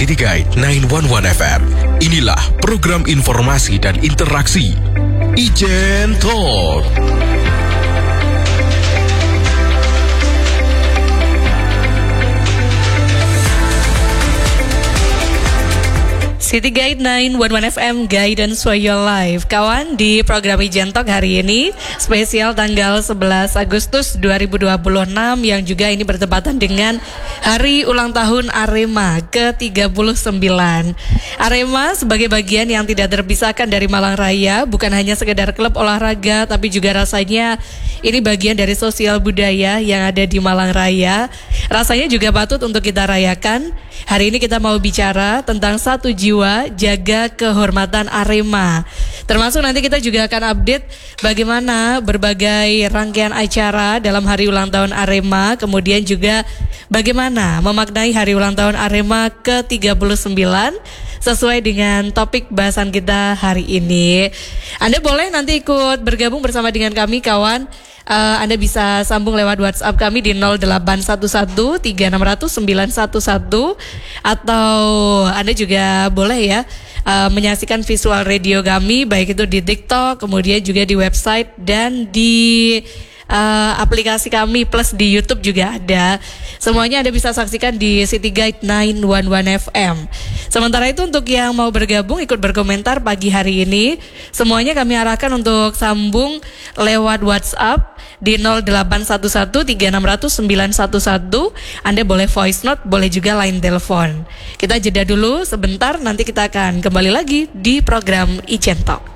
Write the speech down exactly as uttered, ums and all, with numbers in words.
City Guide sembilan satu satu F M. Inilah program informasi dan interaksi Ijen Talk. City Guide sembilan satu satu F M, Guidance for Your Life. Kawan, di program Ijen Talk hari ini spesial tanggal sebelas Agustus dua ribu dua puluh enam, yang juga ini bertepatan dengan hari ulang tahun Arema ke tiga puluh sembilan. Arema sebagai bagian yang tidak terpisahkan dari Malang Raya, bukan hanya sekedar klub olahraga, tapi juga rasanya ini bagian dari sosial budaya yang ada di Malang Raya. Rasanya juga patut untuk kita rayakan. Hari ini kita mau bicara tentang satu jiwa jaga kehormatan Arema. Termasuk nanti kita juga akan update bagaimana berbagai rangkaian acara dalam hari ulang tahun Arema, kemudian juga bagaimana memaknai hari ulang tahun Arema ke tiga puluh sembilan sesuai dengan topik bahasan kita hari ini. Anda boleh nanti ikut bergabung bersama dengan kami, kawan. Uh, Anda bisa sambung lewat WhatsApp kami di nol delapan satu satu tiga enam nol nol sembilan satu satu, atau Anda juga boleh ya uh, menyaksikan visual radio kami baik itu di TikTok, kemudian juga di website dan di Uh, aplikasi kami, plus di YouTube juga ada. Semuanya Anda bisa saksikan di City Guide sembilan satu satu F M. Sementara itu untuk yang mau bergabung ikut berkomentar pagi hari ini, semuanya kami arahkan untuk sambung lewat WhatsApp di nol delapan satu satu tiga enam nol nol sembilan satu satu. Anda boleh voice note, boleh juga line telepon. Kita jeda dulu sebentar, nanti kita akan kembali lagi di program Ijen Talk.